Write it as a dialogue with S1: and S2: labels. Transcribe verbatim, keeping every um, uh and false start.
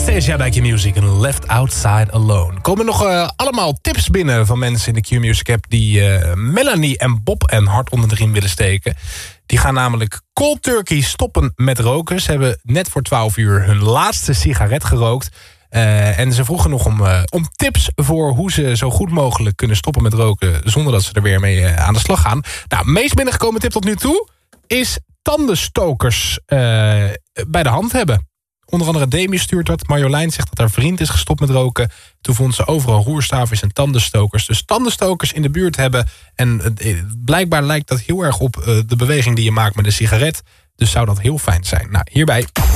S1: Anastasia bij Q-Music en Left Outside Alone. Komen nog uh, allemaal tips binnen van mensen in de Q-Music app... die uh, Melanie en Bob een hart onder de riem willen steken. Die gaan namelijk cold turkey stoppen met roken. Ze hebben net voor twaalf uur hun laatste sigaret gerookt. Uh, en ze vroegen nog om, uh, om tips voor hoe ze zo goed mogelijk kunnen stoppen met roken... zonder dat ze er weer mee uh, aan de slag gaan. Nou, meest binnengekomen tip tot nu toe is tandenstokers uh, bij de hand hebben. Onder andere Demi stuurt dat. Marjolein zegt dat haar vriend is gestopt met roken. Toen vond ze overal roerstaafjes en tandenstokers. Dus tandenstokers in de buurt hebben. En uh, blijkbaar lijkt dat heel erg op uh, de beweging die je maakt met een sigaret. Dus zou dat heel fijn zijn. Nou, hierbij...